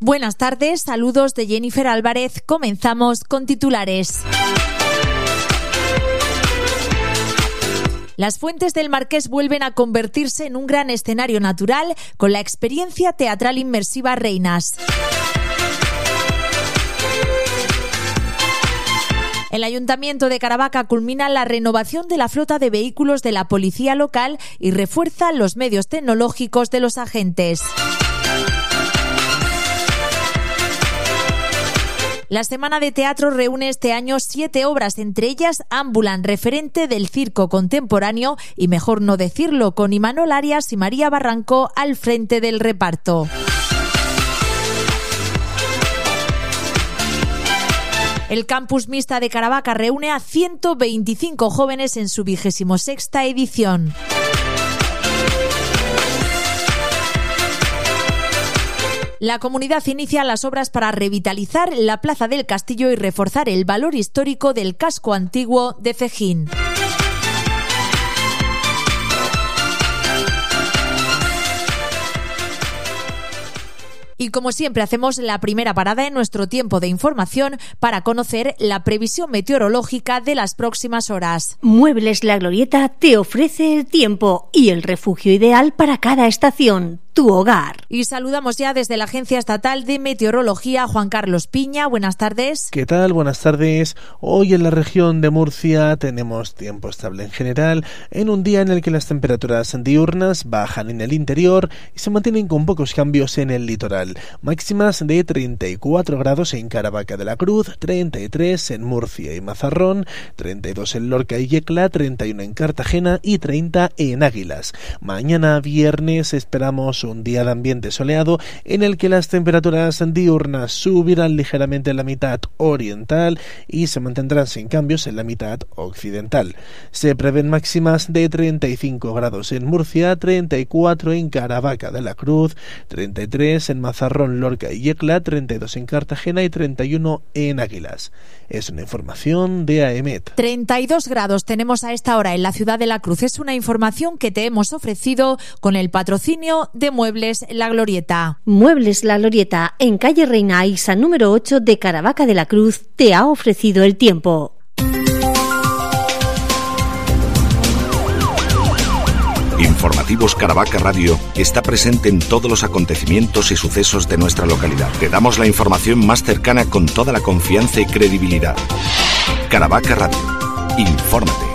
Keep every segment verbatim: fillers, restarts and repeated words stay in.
Buenas tardes, saludos de Jennifer Álvarez. Comenzamos con titulares. Las Fuentes del Marqués vuelven a convertirse en un gran escenario natural con la experiencia teatral inmersiva Reinas. El Ayuntamiento de Caravaca culmina la renovación de la flota de vehículos de la policía local y refuerza los medios tecnológicos de los agentes. La Semana de Teatro reúne este año siete obras, entre ellas Ambulan, referente del circo contemporáneo, y mejor no decirlo, con Imanol Arias y María Barranco al frente del reparto. El Campus Mixta de Caravaca reúne a ciento veinticinco jóvenes en su vigésimo sexta edición. La comunidad inicia las obras para revitalizar la Plaza del Castillo y reforzar el valor histórico del casco antiguo de Cejín. Y como siempre hacemos la primera parada en nuestro tiempo de información para conocer la previsión meteorológica de las próximas horas. Muebles La Glorieta te ofrece el tiempo y el refugio ideal para cada estación. Tu hogar. Y saludamos ya desde la Agencia Estatal de Meteorología, Juan Carlos Piña. Buenas tardes. ¿Qué tal? Buenas tardes. Hoy en la región de Murcia tenemos tiempo estable en general, en un día en el que las temperaturas diurnas bajan en el interior y se mantienen con pocos cambios en el litoral. Máximas de treinta y cuatro grados en Caravaca de la Cruz, treinta y tres en Murcia y Mazarrón, treinta y dos en Lorca y Yecla, treinta y uno en Cartagena y treinta en Águilas. Mañana viernes esperamos un día de ambiente soleado en el que las temperaturas diurnas subirán ligeramente en la mitad oriental y se mantendrán sin cambios en la mitad occidental. Se prevén máximas de treinta y cinco grados en Murcia, treinta y cuatro en Caravaca de la Cruz, treinta y tres en Mazarrón, Lorca y Yecla, treinta y dos en Cartagena y treinta y uno en Águilas. Es una información de AEMET. treinta y dos grados tenemos a esta hora en la ciudad de la Cruz. Es una información que te hemos ofrecido con el patrocinio de Muebles La Glorieta. Muebles La Glorieta, en calle Reina Aixa número ocho de Caravaca de la Cruz, te ha ofrecido el tiempo. Informativos Caravaca Radio está presente en todos los acontecimientos y sucesos de nuestra localidad. Te damos la información más cercana con toda la confianza y credibilidad. Caravaca Radio. Infórmate.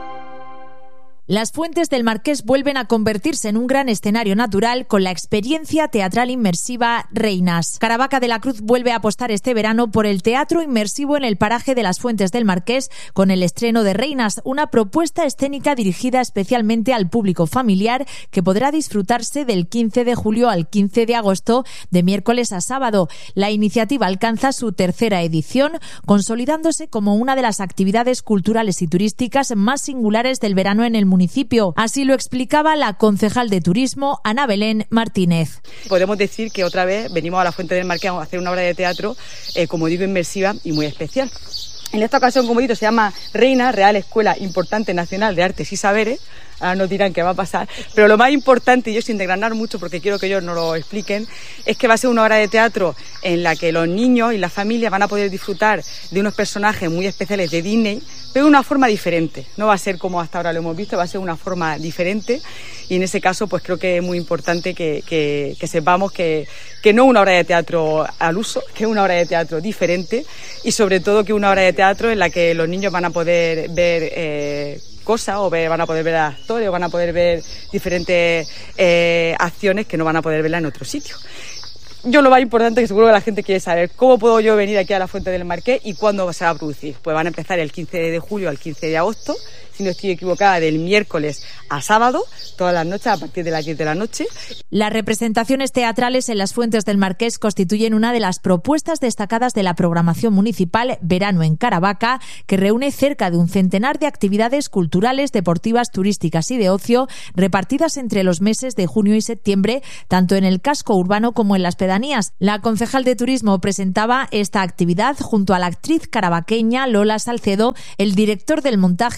Las Fuentes del Marqués vuelven a convertirse en un gran escenario natural con la experiencia teatral inmersiva Reinas. Caravaca de la Cruz vuelve a apostar este verano por el teatro inmersivo en el paraje de las Fuentes del Marqués con el estreno de Reinas, una propuesta escénica dirigida especialmente al público familiar que podrá disfrutarse del quince de julio al quince de agosto, de miércoles a sábado. La iniciativa alcanza su tercera edición, consolidándose como una de las actividades culturales y turísticas más singulares del verano en el municipio. municipio. Así lo explicaba la concejal de Turismo, Ana Belén Martínez. Podemos decir que otra vez venimos a la Fuente del Marqués a hacer una obra de teatro, eh, como digo, inmersiva y muy especial. En esta ocasión, como digo, se llama Reina, Real Escuela Importante Nacional de Artes y Saberes. Ahora nos dirán qué va a pasar, pero lo más importante, y yo sin desgranar mucho porque quiero que ellos nos lo expliquen, es que va a ser una obra de teatro en la que los niños y las familias van a poder disfrutar de unos personajes muy especiales de Disney, pero de una forma diferente. No va a ser como hasta ahora lo hemos visto, va a ser una forma diferente, y en ese caso pues creo que es muy importante que, que, que sepamos que, que no es una obra de teatro al uso, que es una obra de teatro diferente, y sobre todo que es una obra de teatro en la que los niños van a poder ver eh, cosas, o ver, van a poder ver a actores, o van a poder ver diferentes eh, acciones que no van a poder verla en otro sitio. Yo lo más importante, que seguro que la gente quiere saber, ¿cómo puedo yo venir aquí a la Fuente del Marqués y cuándo se va a producir? Pues van a empezar el quince de julio al quince de agosto, si no estoy equivocada, del miércoles a sábado, todas las noches a partir de las diez de la noche. Las representaciones teatrales en las Fuentes del Marqués constituyen una de las propuestas destacadas de la programación municipal Verano en Caravaca, que reúne cerca de un centenar de actividades culturales, deportivas, turísticas y de ocio, repartidas entre los meses de junio y septiembre, tanto en el casco urbano como en las pedanías. La concejal de Turismo presentaba esta actividad junto a la actriz caravaqueña Lola Salcedo, el director del montaje José Andrés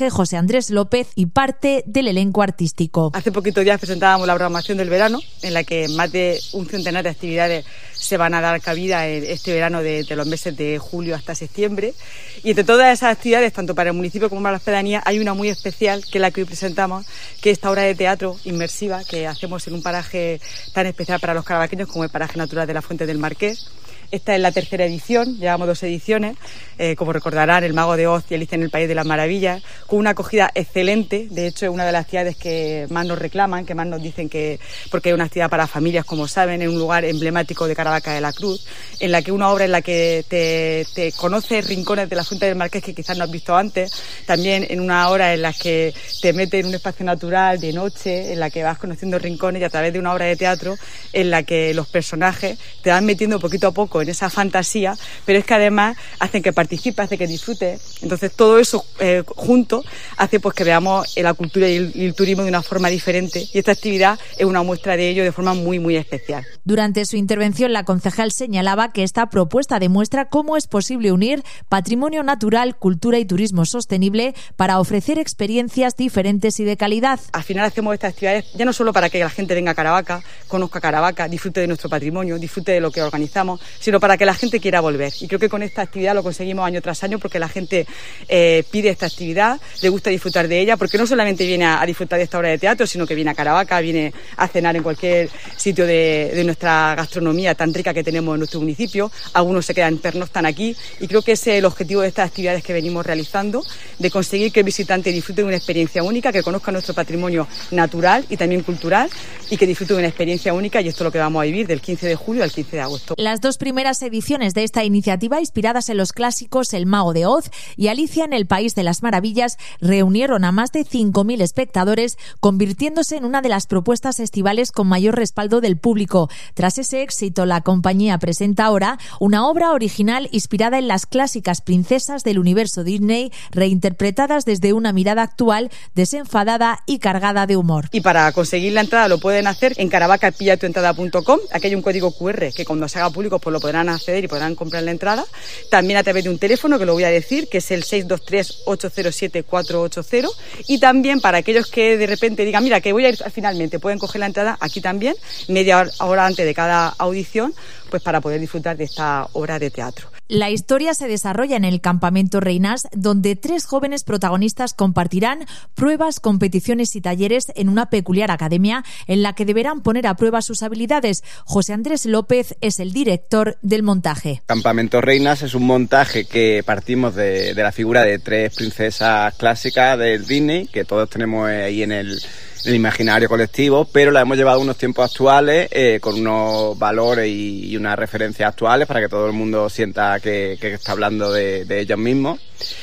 Andrés López y parte del elenco artístico. Hace poquitos días presentábamos la programación del verano, en la que más de un centenar de actividades se van a dar cabida en este verano de, de los meses de julio hasta septiembre. Y entre todas esas actividades, tanto para el municipio como para las pedanías, hay una muy especial, que es la que hoy presentamos, que es esta obra de teatro inmersiva que hacemos en un paraje tan especial para los carabaqueños como el paraje natural de la Fuente del Marqués. Esta es la tercera edición, llevamos dos ediciones, eh, como recordarán, El Mago de Oz y Alicia en el País de las Maravillas, con una acogida excelente. De hecho, es una de las actividades que más nos reclaman, que más nos dicen que, porque es una actividad para familias, como saben, en un lugar emblemático de Caravaca de la Cruz, en la que una obra en la que te, te conoces rincones de la Fuente del Marqués que quizás no has visto antes, también en una obra en la que te metes en un espacio natural de noche, en la que vas conociendo rincones, y a través de una obra de teatro en la que los personajes te van metiendo poquito a poco en esa fantasía, pero es que además hacen que participes, hacen que disfrutes. Entonces todo eso eh, junto hace pues que veamos la cultura y el, y el turismo de una forma diferente, y esta actividad es una muestra de ello de forma muy muy especial. Durante su intervención, la concejal señalaba que esta propuesta demuestra cómo es posible unir patrimonio natural, cultura y turismo sostenible para ofrecer experiencias diferentes y de calidad. Al final hacemos estas actividades ya no solo para que la gente venga a Caravaca, conozca Caravaca, disfrute de nuestro patrimonio, disfrute de lo que organizamos, sino para que la gente quiera volver. Y creo que con esta actividad lo conseguimos año tras año, porque la gente eh, pide esta actividad, le gusta disfrutar de ella, porque no solamente viene a, a disfrutar de esta obra de teatro, sino que viene a Caravaca, viene a cenar en cualquier sitio de, de nuestra gastronomía tan rica que tenemos en nuestro municipio. Algunos se quedan, pernoctan aquí, y creo que ese es el objetivo de estas actividades que venimos realizando, de conseguir que el visitante disfrute de una experiencia única, que conozca nuestro patrimonio natural y también cultural, y que disfrute de una experiencia única, y esto es lo que vamos a vivir del quince de julio al quince de agosto. Las dos primeras ediciones de esta iniciativa, inspiradas en los clásicos El Mago de Oz y Alicia en el País de las Maravillas, reunieron a más de cinco mil espectadores, convirtiéndose en una de las propuestas estivales con mayor respaldo del público. Tras ese éxito, la compañía presenta ahora una obra original inspirada en las clásicas princesas del universo Disney, reinterpretadas desde una mirada actual, desenfadada y cargada de humor. Y para conseguir la entrada lo pueden hacer en caravaca pilla tu entrada punto com. Aquí hay un código cu erre que cuando se haga público pues lo podrán acceder y podrán comprar la entrada. También a través de un teléfono, que lo voy a decir, que es el seis dos tres, ocho cero siete, cuatro ocho cero. Y también para aquellos que de repente digan, mira, que voy a ir finalmente, pueden coger la entrada aquí también, media hora antes de cada audición, pues para poder disfrutar de esta obra de teatro. La historia se desarrolla en el campamento Reinas, donde tres jóvenes protagonistas compartirán pruebas, competiciones y talleres en una peculiar academia en la que deberán poner a prueba sus habilidades. José Andrés López es el director del montaje. Campamento Reinas es un montaje que partimos de, de la figura de tres princesas clásicas de Disney, que todos tenemos ahí en el... el imaginario colectivo, pero la hemos llevado a unos tiempos actuales eh, con unos valores y, y unas referencias actuales para que todo el mundo sienta que, que está hablando de, de ellos mismos,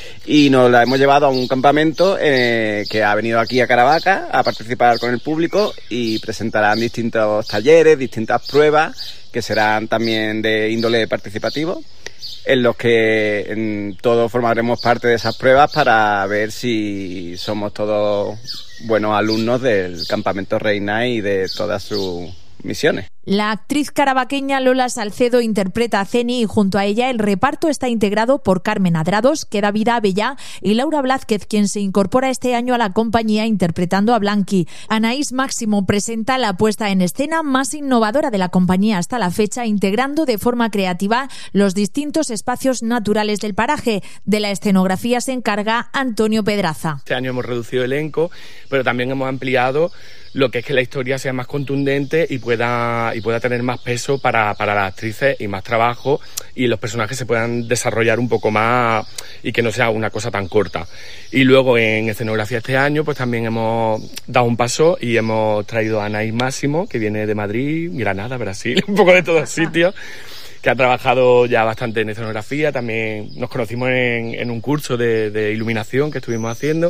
y nos la hemos llevado a un campamento eh, que ha venido aquí a Caravaca a participar con el público, y presentarán distintos talleres, distintas pruebas que serán también de índole participativo, en los que en, todos formaremos parte de esas pruebas para ver si somos todos buenos alumnos del Campamento Reina y de todas sus misiones. La actriz caravaqueña Lola Salcedo interpreta a Ceni, y junto a ella el reparto está integrado por Carmen Adrados, que da vida a Bella, y Laura Blázquez, quien se incorpora este año a la compañía interpretando a Blanqui. Anaís Máximo presenta la puesta en escena más innovadora de la compañía hasta la fecha, integrando de forma creativa los distintos espacios naturales del paraje. De la escenografía se encarga Antonio Pedraza. Este año hemos reducido el elenco, pero también hemos ampliado lo que es que la historia sea más contundente y pueda y pueda tener más peso para, para las actrices y más trabajo, y los personajes se puedan desarrollar un poco más y que no sea una cosa tan corta. Y luego en escenografía este año pues también hemos dado un paso y hemos traído a Anaís Máximo, que viene de Madrid, Granada, Brasil, un poco de todos sitios, que ha trabajado ya bastante en escenografía. También nos conocimos en, en un curso de, de iluminación que estuvimos haciendo.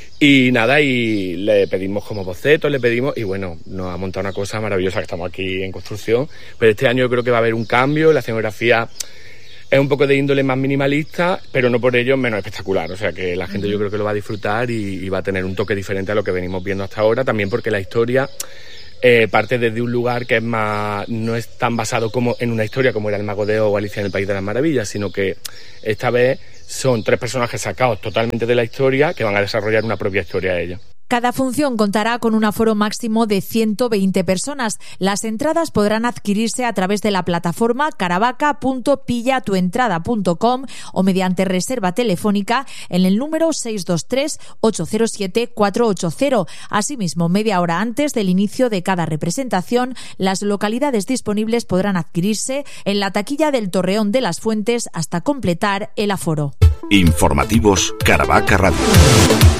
Y nada, y le pedimos como bocetos, le pedimos, y bueno, nos ha montado una cosa maravillosa, que estamos aquí en construcción. Pero este año yo creo que va a haber un cambio. La escenografía es un poco de índole más minimalista, pero no por ello menos espectacular. O sea que la gente yo creo que lo va a disfrutar y, y va a tener un toque diferente a lo que venimos viendo hasta ahora. También porque la historia eh, parte desde un lugar que es más, no es tan basado como en una historia como era El Mago de Oz o Alicia en el País de las Maravillas, sino que esta vez son tres personajes sacados totalmente de la historia que van a desarrollar una propia historia a ellos. Cada función contará con un aforo máximo de ciento veinte personas. Las entradas podrán adquirirse a través de la plataforma caravaca punto pilla tu entrada punto com o mediante reserva telefónica en el número seis dos tres, ocho cero siete, cuatro ocho cero. Asimismo, media hora antes del inicio de cada representación, las localidades disponibles podrán adquirirse en la taquilla del Torreón de las Fuentes hasta completar el aforo. Informativos Caravaca Radio.